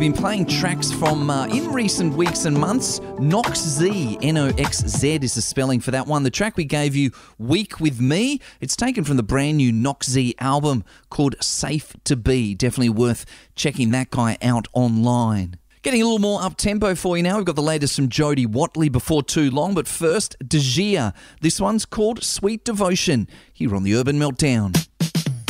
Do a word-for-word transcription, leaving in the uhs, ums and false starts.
Been playing tracks from uh, in recent weeks and months. Noxz, N O X Z is the spelling for that one. The track we gave you, Week With Me, it's taken from the brand new Noxz album called Safe To Be. Definitely worth checking that guy out online. Getting a little more up-tempo for you now. We've got the latest from Jody Watley before too long. But first, De Gia. This one's called Sweet Devotion here on the Urban Meltdown.